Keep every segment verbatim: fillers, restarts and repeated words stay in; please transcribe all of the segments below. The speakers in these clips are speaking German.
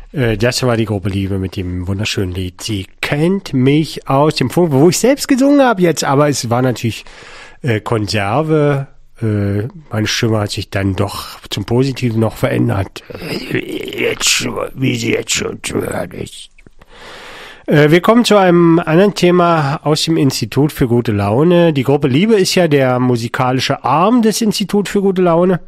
Das war die Gruppe Liebe mit dem wunderschönen Lied. Sie kennt mich aus dem Funk, wo ich selbst gesungen habe jetzt, aber es war natürlich äh, Konserve. Äh, meine Stimme hat sich dann doch zum Positiven noch verändert. Jetzt, wie sie jetzt schon zu hören ist. Äh, wir kommen zu einem anderen Thema aus dem Institut für gute Laune. Die Gruppe Liebe ist ja der musikalische Arm des Instituts für gute Laune.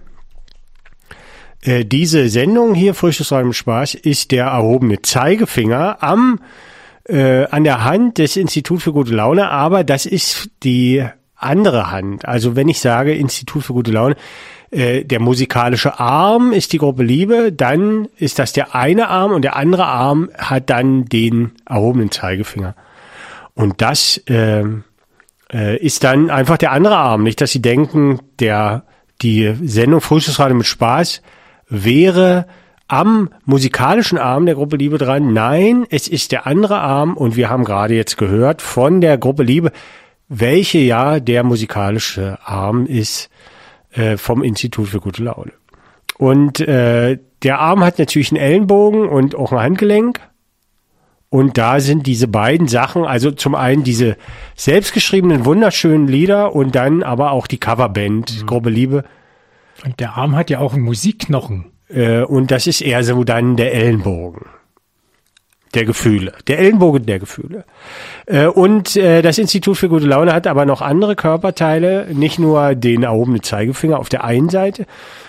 Äh, diese Sendung hier, Frühstücksradio im Spaß, ist der erhobene Zeigefinger am äh, an der Hand des Instituts für gute Laune, aber das ist die andere Hand. Also wenn ich sage Institut für gute Laune, äh, der musikalische Arm ist die Gruppe Liebe, dann ist das der eine Arm und der andere Arm hat dann den erhobenen Zeigefinger. Und das äh, äh, ist dann einfach der andere Arm. Nicht, dass Sie denken, der die Sendung Frühstücksradio mit Spaß wäre am musikalischen Arm der Gruppe Liebe dran. Nein, es ist der andere Arm und wir haben gerade jetzt gehört von der Gruppe Liebe, welche ja der musikalische Arm ist äh, vom Institut für gute Laune. Und äh, der Arm hat natürlich einen Ellenbogen und auch ein Handgelenk. Und da sind diese beiden Sachen, also zum einen diese selbstgeschriebenen wunderschönen Lieder und dann aber auch die Coverband, mhm. Gruppe Liebe. Und der Arm hat ja auch einen Musikknochen. Äh, und das ist eher so dann der Ellenbogen der Gefühle, der Ellenbogen der Gefühle. Äh, und äh, das Institut für gute Laune hat aber noch andere Körperteile, nicht nur den erhobenen Zeigefinger auf der einen Seite,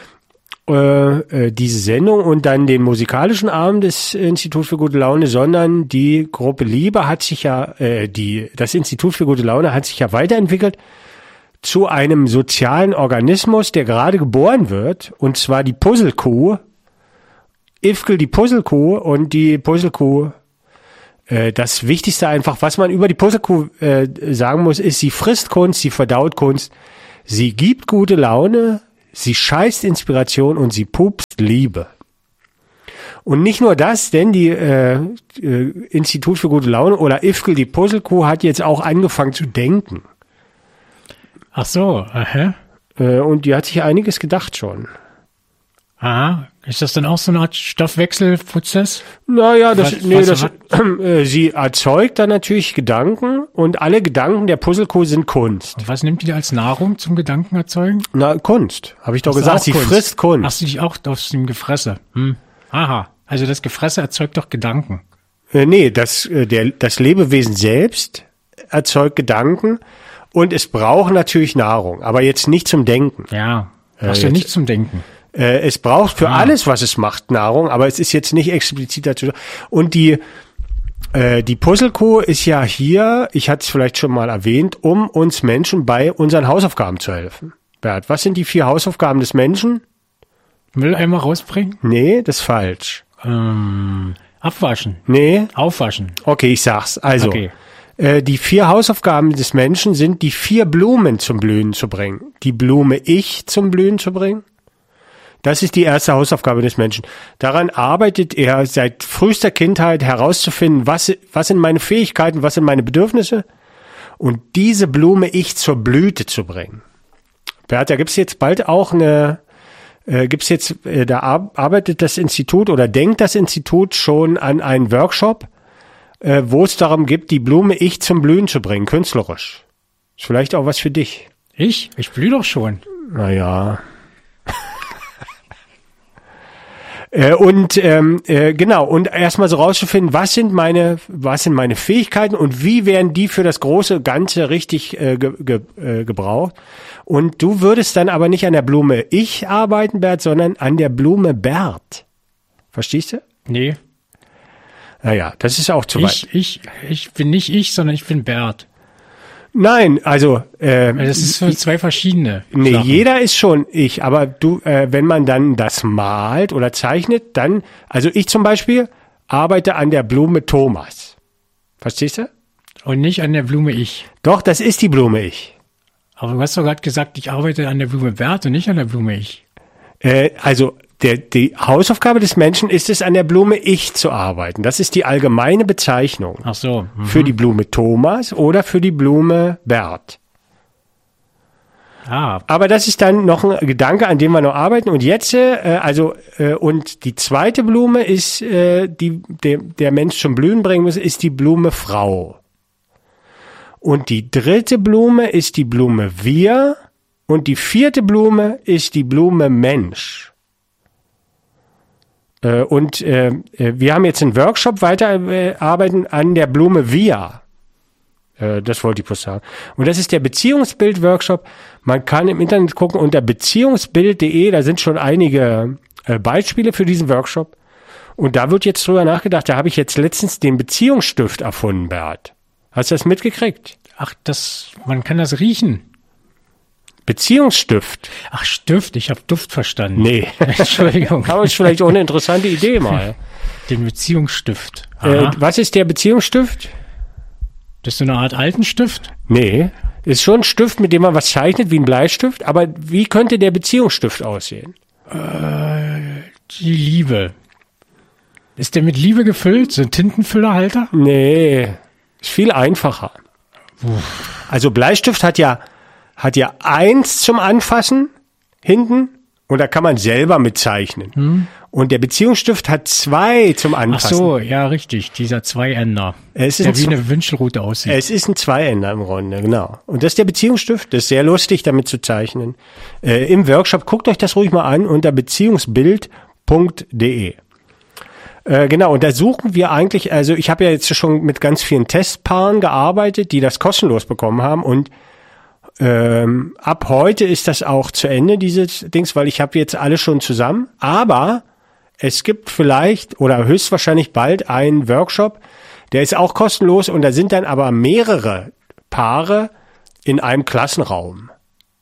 äh, äh, diese Sendung und dann den musikalischen Arm des Instituts für gute Laune, sondern die Gruppe Liebe hat sich ja, äh, die das Institut für gute Laune hat sich ja weiterentwickelt zu einem sozialen Organismus, der gerade geboren wird, und zwar die Puzzlekuh, Ifkel die Puzzlekuh, und die Puzzlekuh, äh, das Wichtigste einfach, was man über die Puzzlekuh äh, sagen muss, ist, sie frisst Kunst, sie verdaut Kunst, sie gibt gute Laune, sie scheißt Inspiration und sie pupst Liebe. Und nicht nur das, denn die äh, äh, Institut für gute Laune oder Ifkel die Puzzlekuh hat jetzt auch angefangen zu denken. Ach so, aha. Äh, und die hat sich einiges gedacht schon. Aha, ist das dann auch so eine Art Stoffwechselprozess? Naja, das, was, nee, was das, äh, sie erzeugt dann natürlich Gedanken und alle Gedanken der Puzzlekuh sind Kunst. Und was nimmt die als Nahrung zum Gedanken erzeugen? Na, Kunst, habe ich doch Ach, gesagt, sie Kunst. frisst Kunst. Ach, sie auch aus dem Gefresse. Hm. Aha, also das Gefresse erzeugt doch Gedanken. Äh, nee, das, äh, der, das Lebewesen selbst erzeugt Gedanken und es braucht natürlich Nahrung, aber jetzt nicht zum Denken. Ja, brauchst äh, ja nicht zum Denken. Äh, es braucht für ah. alles, was es macht, Nahrung, aber es ist jetzt nicht explizit dazu. Und die äh, die Puzzlekuh ist ja hier, ich hatte es vielleicht schon mal erwähnt, um uns Menschen bei unseren Hausaufgaben zu helfen. Bert, was sind die vier Hausaufgaben des Menschen? Mülleimer rausbringen? Nee, das ist falsch. Ähm, abwaschen. Nee. Aufwaschen. Okay, ich sag's. Also, okay. äh, die vier Hausaufgaben des Menschen sind, die vier Blumen zum Blühen zu bringen. Die Blume Ich zum Blühen zu bringen. Das ist die erste Hausaufgabe des Menschen. Daran arbeitet er seit frühester Kindheit herauszufinden, was, was sind meine Fähigkeiten, was sind meine Bedürfnisse und diese Blume Ich zur Blüte zu bringen. Bert, da gibt's jetzt bald auch eine, äh, gibt's jetzt, äh, da arbeitet das Institut oder denkt das Institut schon an einen Workshop, äh, wo es darum geht, die Blume Ich zum Blühen zu bringen, künstlerisch. Ist vielleicht auch was für dich. Ich? Ich blühe doch schon. Naja. Äh, und ähm, äh, genau, und erstmal so rauszufinden, was sind meine, was sind meine Fähigkeiten und wie werden die für das große Ganze richtig äh, ge, ge, äh, gebraucht. Und du würdest dann aber nicht an der Blume Ich arbeiten, Bert, sondern an der Blume Bert. Verstehst du? Nee. Naja, das ist auch zu ich, weit. Ich, ich bin nicht ich, sondern ich bin Bert. Nein, also äh, das ist für zwei verschiedene Nee, Sachen. jeder ist schon ich, aber du, äh, wenn man dann das malt oder zeichnet, dann, also ich zum Beispiel arbeite an der Blume Thomas. Verstehst du? Und nicht an der Blume Ich. Doch, das ist die Blume Ich. Aber du hast doch gerade gesagt, ich arbeite an der Blume Bert und nicht an der Blume Ich. Äh, also der, die Hausaufgabe des Menschen ist es, an der Blume Ich zu arbeiten. Das ist die allgemeine Bezeichnung. Ach so. Mhm. Für die Blume Thomas oder für die Blume Bert. Ah, Aber das ist dann noch ein Gedanke, an dem wir noch arbeiten. Und jetzt, äh, also, äh, und die zweite Blume ist, äh, die der, der Mensch zum Blühen bringen muss, ist die Blume Frau. Und die dritte Blume ist die Blume Wir. Und die vierte Blume ist die Blume Mensch. Äh, und äh, wir haben jetzt einen Workshop weiterarbeiten an der Blume Wir. Äh, das wollte ich bloß sagen. Und das ist der Beziehungsbild-Workshop. Man kann im Internet gucken unter beziehungsbild punkt de, da sind schon einige äh, Beispiele für diesen Workshop. Und da wird jetzt drüber nachgedacht, da habe ich jetzt letztens den Beziehungsstift erfunden, Bert. Hast du das mitgekriegt? ach, das, man kann das riechen. Beziehungsstift. Ach, Stift, ich habe Duft verstanden. Nee. Entschuldigung. Aber ist vielleicht auch eine interessante Idee mal. Den Beziehungsstift. Äh, Aha. was ist der Beziehungsstift? Das ist so eine Art Altenstift? Nee. Ist schon ein Stift, mit dem man was zeichnet, wie ein Bleistift. Aber wie könnte der Beziehungsstift aussehen? Äh, die Liebe. Ist der mit Liebe gefüllt? So ein Tintenfüllerhalter? Nee. Ist viel einfacher. Uff. Also Bleistift hat ja, hat ja eins zum Anfassen hinten. Und da kann man selber mitzeichnen. Hm. Und der Beziehungsstift hat zwei zum Anfassen. Ach so, ja, richtig. Dieser Zweiender. Es ist der ein wie Z- eine Wünschelrute aussieht. Es ist ein Zweiender im Grunde, genau. Und das ist der Beziehungsstift. Das ist sehr lustig, damit zu zeichnen. Äh, Im Workshop, guckt euch das ruhig mal an unter beziehungsbild punkt de. Äh, genau, und da suchen wir eigentlich, also ich habe ja jetzt schon mit ganz vielen Testpaaren gearbeitet, die das kostenlos bekommen haben. Und ähm, ab heute ist das auch zu Ende, dieses Dings, weil ich habe jetzt alle schon zusammen. Aber es gibt vielleicht oder höchstwahrscheinlich bald einen Workshop, der ist auch kostenlos und da sind dann aber mehrere Paare in einem Klassenraum.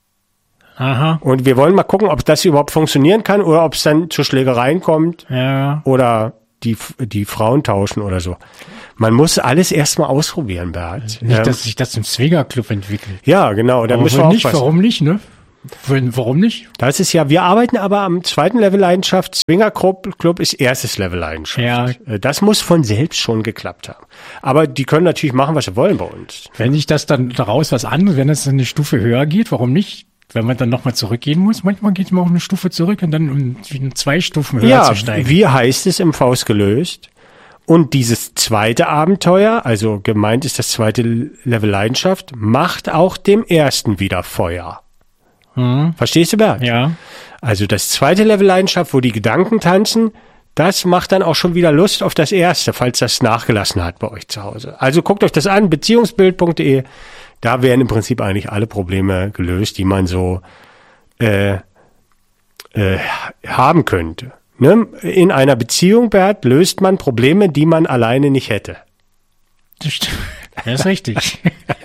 Aha. Und wir wollen mal gucken, ob das überhaupt funktionieren kann oder ob es dann zu Schlägereien kommt Ja. oder die, die Frauen tauschen oder so. Man muss alles erstmal ausprobieren, Bert. Nicht, Ähm, dass sich das zum Swingerclub entwickelt. ja, genau, da Aber müssen wir nicht, aufpassen. warum nicht, ne? Warum nicht? Das ist ja, wir arbeiten aber am zweiten Level Leidenschaft. Swinger Club, Club ist erstes Level Leidenschaft. Ja. Das muss von selbst schon geklappt haben. Aber die können natürlich machen, was sie wollen bei uns. Wenn sich das dann daraus was anderes, wenn es eine Stufe höher geht, warum nicht? Wenn man dann nochmal zurückgehen muss, manchmal geht man auch eine Stufe zurück und dann um zwei Stufen höher Ja, zu steigen. wie heißt es im Faust gelöst? Und dieses zweite Abenteuer, also gemeint ist das zweite Level Leidenschaft, macht auch dem ersten wieder Feuer. Hm. Verstehst du, Bert? Ja. Also das zweite Level Leidenschaft, wo die Gedanken tanzen, das macht dann auch schon wieder Lust auf das erste, falls das nachgelassen hat bei euch zu Hause. Also guckt euch das an, beziehungsbild punkt de. Da werden im Prinzip eigentlich alle Probleme gelöst, die man so äh, äh, haben könnte. Ne? In einer Beziehung, Bert, löst man Probleme, die man alleine nicht hätte. Das stimmt. Das ist richtig.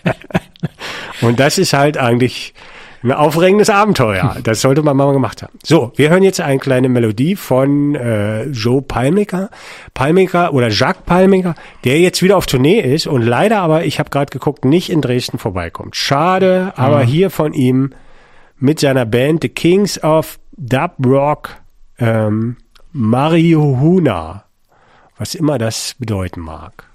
Und das ist halt eigentlich ein aufregendes Abenteuer. Das sollte man mal gemacht haben. So, wir hören jetzt eine kleine Melodie von äh, Joe Palmica, Palmica oder Jacques Palmica, der jetzt wieder auf Tournee ist und leider aber, ich habe gerade geguckt, nicht in Dresden vorbeikommt. Schade, aber Mhm. hier von ihm mit seiner Band The Kings of Dub Rock ähm, Marihuana, was immer das bedeuten mag.